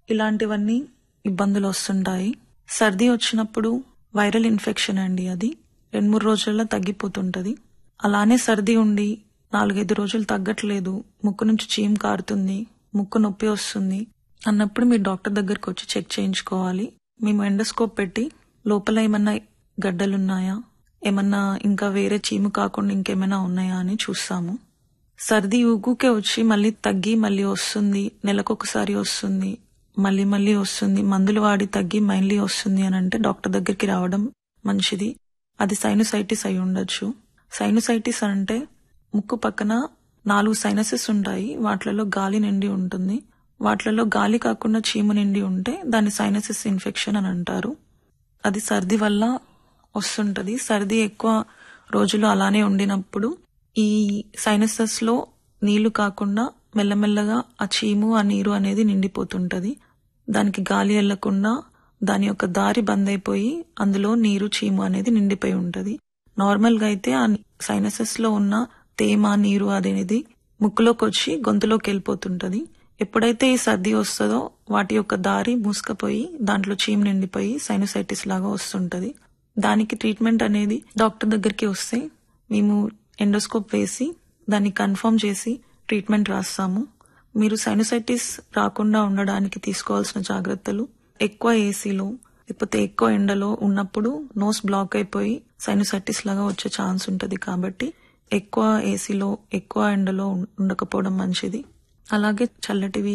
ఇలాంటివన్నీ ఇబ్బందులు వస్తుంటాయి. సర్ది వచ్చినప్పుడు వైరల్ ఇన్ఫెక్షన్ అండి, అది 2-3 రోజుల్లో తగ్గిపోతుంటది. అలానే సర్ది ఉండి 4-5 రోజులు తగ్గట్లేదు, ముక్కు నుంచి చీమ్ కారుతుంది, ముక్కు నొప్పి వస్తుంది అన్నప్పుడు మీరు డాక్టర్ దగ్గరకు వచ్చి చెక్ చేయించుకోవాలి. మేము ఎండోస్కోప్ పెట్టి లోపల ఏమన్నా గడ్డలున్నాయా, ఏమన్నా ఇంకా వేరే చీము కాకుండా ఇంకేమైనా ఉన్నాయా అని చూస్తాము. సర్ది ఊగుకే వచ్చి మళ్ళీ తగ్గి మళ్ళీ వస్తుంది, నెలకొకసారి వస్తుంది, మళ్ళీ మళ్ళీ వస్తుంది, మందులు వాడి తగ్గి మళ్ళీ వస్తుంది అని అంటే డాక్టర్ దగ్గరికి రావడం మంచిది. అది సైనసైటిస్ అయి ఉండొచ్చు. సైనసైటిస్ అంటే ముక్కు పక్కన 4 సైనసెస్ ఉంటాయి, వాటిలలో గాలి నిండి ఉంటుంది. వాటిలలో గాలి కాకుండా చీము నిండి ఉంటే దాన్ని సైనసిస్ ఇన్ఫెక్షన్ అని అంటారు. అది సర్ది వల్ల వస్తుంటది. సర్ది ఎక్కువ రోజులు అలానే ఉండినప్పుడు ఈ సైనసెస్ లో నీళ్లు కాకుండా మెల్లమెల్లగా ఆ చీము ఆ నీరు అనేది నిండిపోతుంటది. దానికి గాలి వెళ్లకుండా దాని యొక్క దారి బంద్ అయిపోయి అందులో నీరు చీము అనేది నిండిపోయి ఉంటది. నార్మల్ గా అయితే ఆ సైనసెస్ లో ఉన్న తేమ నీరు అనేది ముక్కులోకి వచ్చి గొంతులోకి వెళ్ళిపోతుంటది. ఎప్పుడైతే ఈ సర్ది వస్తుందో వాటి యొక్క దారి మూసుకపోయి దాంట్లో చీము నిండిపోయి సైనసైటిస్ లాగా వస్తుంటది. దానికి ట్రీట్మెంట్ అనేది డాక్టర్ దగ్గరికి వస్తే మేము ఎండోస్కోప్ వేసి దాన్ని కన్ఫర్మ్ చేసి ట్రీట్మెంట్ రాస్తాము. మీరు సైనసైటిస్ రాకుండా ఉండడానికి తీసుకోవాల్సిన జాగ్రత్తలు: ఎక్కువ ఏసీలో లేకపోతే ఎక్కువ ఎండలో ఉన్నప్పుడు నోస్ బ్లాక్ అయిపోయి సైనసైటిస్ లాగా వచ్చే ఛాన్స్ ఉంటుంది. కాబట్టి ఎక్కువ ఏసీలో ఎక్కువ ఎండలో ఉండకపోవడం మంచిది. అలాగే చల్లటివి,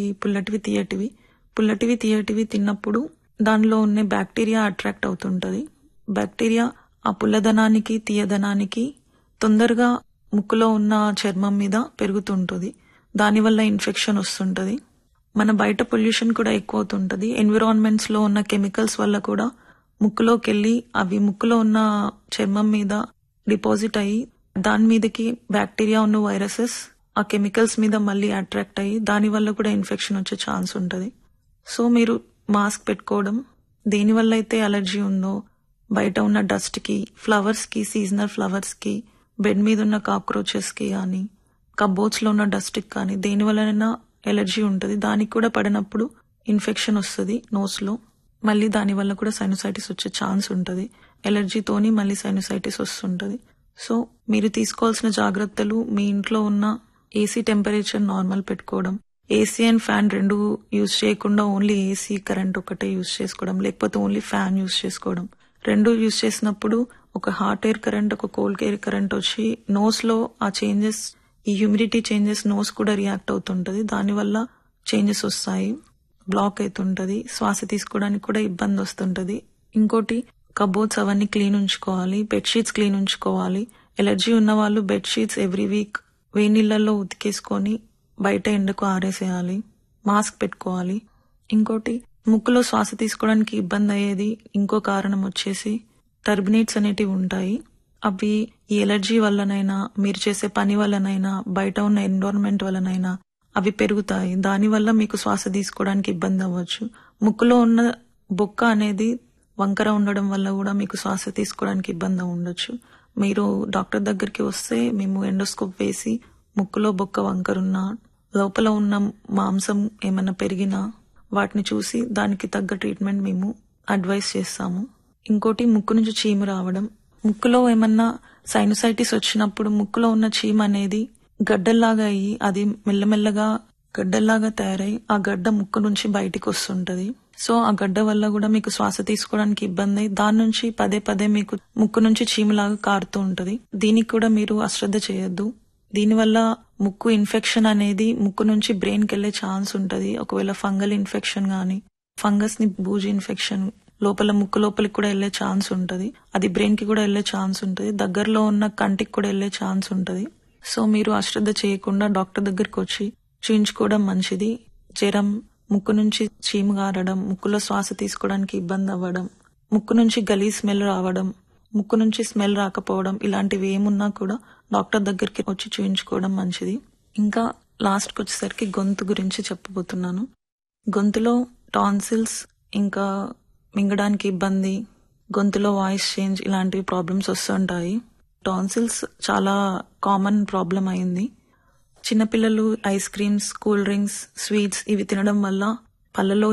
పుల్లటివి తీయటివి తిన్నప్పుడు దానిలో ఉన్న బ్యాక్టీరియా అట్రాక్ట్ అవుతుంటది. బ్యాక్టీరియా ఆ పుల్లదనానికి తీయదనానికి తొందరగా ముక్కులో ఉన్న చర్మం మీద పెరుగుతుంటుంది. దానివల్ల ఇన్ఫెక్షన్ వస్తుంటది. మన బయట పొల్యూషన్ కూడా ఎక్కువ అవుతుంటది. ఎన్విరాన్మెంట్స్ లో ఉన్న కెమికల్స్ వల్ల కూడా ముక్కులోకి వెళ్ళి అవి ముక్కులో ఉన్న చర్మం మీద డిపాజిట్ అయ్యి దాని మీదకి బ్యాక్టీరియా ఉన్న వైరసెస్ ఆ కెమికల్స్ మీద మళ్ళీ అట్రాక్ట్ అయ్యి దాని వల్ల కూడా ఇన్ఫెక్షన్ వచ్చే ఛాన్స్ ఉంటది. సో మీరు మాస్క్ పెట్టుకోవడం, దేనివల్ల అయితే అలర్జీ ఉందో బయట ఉన్న డస్ట్ కి, ఫ్లవర్స్ కి, సీజనల్ ఫ్లవర్స్ కి, బెడ్ మీద ఉన్న కాక్రోచెస్ కి కానీ, కబోర్డ్స్ లో ఉన్న డస్ట్ కి కానీ దేనివల్లనైనా ఎలర్జీ ఉంటుంది. దానికి కూడా పడినప్పుడు ఇన్ఫెక్షన్ వస్తుంది నోస్ లో. మళ్ళీ దానివల్ల కూడా సైనసైటిస్ వచ్చే ఛాన్స్ ఉంటుంది. ఎలర్జీతోని మళ్ళీ సైనసైటిస్ వస్తుంటది. సో మీరు తీసుకోవాల్సిన జాగ్రత్తలు: మీ ఇంట్లో ఉన్న ఏసీ టెంపరేచర్ నార్మల్ పెట్టుకోవడం, ఏసీ అండ్ ఫ్యాన్ 2 యూజ్ చేయకుండా ఓన్లీ ఏసీ కరెంట్ ఒకటే యూజ్ చేసుకోవడం, లేకపోతే ఓన్లీ ఫ్యాన్ యూజ్ చేసుకోవడం. 2 యూజ్ చేసినప్పుడు ఒక హాట్ ఎయిర్ కరెంట్, ఒక కోల్డ్ ఎయిర్ కరెంట్ వచ్చి నోస్ లో ఆ చేంజెస్, ఈ హ్యూమిడిటీ చేంజెస్ నోస్ కూడా రియాక్ట్ అవుతుంటది. దానివల్ల చేంజెస్ వస్తాయి, బ్లాక్ అవుతుంటది, శ్వాస తీసుకోవడానికి కూడా ఇబ్బంది వస్తుంటది. ఇంకోటి, కబోర్డ్స్ అవన్నీ క్లీన్ ఉంచుకోవాలి, బెడ్షీట్స్ క్లీన్ ఉంచుకోవాలి. ఎలర్జీ ఉన్న వాళ్ళు బెడ్షీట్స్ ఎవ్రీ వీక్ వేడి నీళ్ళల్లో ఉతికేసుకొని బయట ఎండకు ఆరేసేయాలి. మాస్క్ పెట్టుకోవాలి. ఇంకోటి, ముక్కులో శ్వాస తీసుకోవడానికి ఇబ్బంది అయ్యేది ఇంకో కారణం వచ్చేసి టర్బినేట్స్ అనేటివి ఉంటాయి. అవి ఈ ఎలర్జీ వల్లనైనా, మీరు చేసే పని వల్లనైనా, బయట ఉన్న ఎన్విరాన్మెంట్ వల్లనైనా అవి పెరుగుతాయి. దానివల్ల మీకు శ్వాస తీసుకోవడానికి ఇబ్బంది అవ్వచ్చు. ముక్కులో ఉన్న బొక్క అనేది వంకర ఉండడం వల్ల కూడా మీకు శ్వాస తీసుకోవడానికి ఇబ్బంది ఉండొచ్చు. మీరు డాక్టర్ దగ్గరికి వస్తే మేము ఎండోస్కోప్ వేసి ముక్కులో బొక్క వంకరున్నా, లోపల ఉన్న మాంసం ఏమైనా పెరిగినా వాటిని చూసి దానికి తగ్గ ట్రీట్మెంట్ మేము అడ్వైస్ చేస్తాము. ఇంకోటి, ముక్కు నుంచి చీము రావడం. ముక్కులో ఏమన్నా సైనసైటిస్ వచ్చినప్పుడు ముక్కులో ఉన్న చీమ అనేది గడ్డల్లాగా అయ్యి అది మెల్లమెల్లగా గడ్డల్లాగా తయారై ఆ గడ్డ ముక్కు నుంచి బయటికి వస్తుంటది. సో ఆ గడ్డ వల్ల కూడా మీకు శ్వాస తీసుకోవడానికి ఇబ్బంది అయి దాని నుంచి పదే మీకు ముక్కు నుంచి చీమలాగా కారుతూ ఉంటది. దీనికి కూడా మీరు అశ్రద్ధ చేయొద్దు. దీనివల్ల ముక్కు ఇన్ఫెక్షన్ అనేది ముక్కు నుంచి బ్రెయిన్ కి వెళ్లే ఛాన్స్ ఉంటది. ఒకవేళ ఫంగల్ ఇన్ఫెక్షన్ గానీ, ఫంగస్ ని బూజి ఇన్ఫెక్షన్ లోపల ముక్కు లోపలికి కూడా వెళ్లే ఛాన్స్ ఉంటది. అది బ్రెయిన్ కి కూడా వెళ్లే ఛాన్స్ ఉంటది. దగ్గరలో ఉన్న కంటికి కూడా వెళ్లే ఛాన్స్ ఉంటది. సో మీరు అశ్రద్ధ చేయకుండా డాక్టర్ దగ్గరికి వచ్చి చూయించుకోవడం మంచిది. జ్వరం, ముక్కు నుంచి చీము గారడం, ముక్కులో శ్వాస తీసుకోవడానికి ఇబ్బంది అవ్వడం, ముక్కు నుంచి గలీజ్ స్మెల్ రావడం, ముక్కు నుంచి స్మెల్ రాకపోవడం, ఇలాంటివి ఏమున్నా కూడా డాక్టర్ దగ్గరికి వచ్చి చూయించుకోవడం మంచిది. ఇంకా లాస్ట్కి వచ్చేసరికి గొంతు గురించి చెప్పబోతున్నాను. గొంతులో టాన్సిల్స్, ఇంకా మింగడానికి ఇబ్బంది, గొంతులో వాయిస్ చేంజ్, ఇలాంటివి ప్రాబ్లమ్స్ వస్తుంటాయి. టాన్సిల్స్ చాలా కామన్ ప్రాబ్లం అయింది. చిన్నపిల్లలు ice creams, cool drinks, sweets ఇవి తినడం వల్ల పళ్ళలో